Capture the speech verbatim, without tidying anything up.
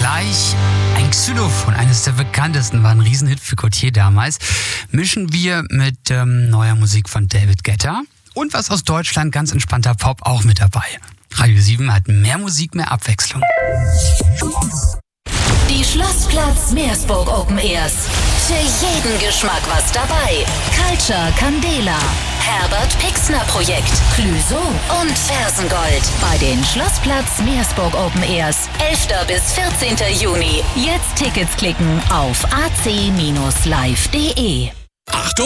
gleich ein Xylophon, eines der bekanntesten, war ein Riesenhit für Gautier damals. Mischen wir mit ähm, neuer Musik von David Guetta und was aus Deutschland, ganz entspannter Pop auch mit dabei. Radio sieben hat mehr Musik, mehr Abwechslung. Die Schlossplatz Meersburg Open Airs. Für jeden Geschmack was dabei. Culture Candela, Herbert Pixner Projekt, Clüso und Fersengold. Bei den Schlossplatz Meersburg Open Airs. elfter bis vierzehnter Juni. Jetzt Tickets klicken auf a c Bindestrich live punkt de. Achtung!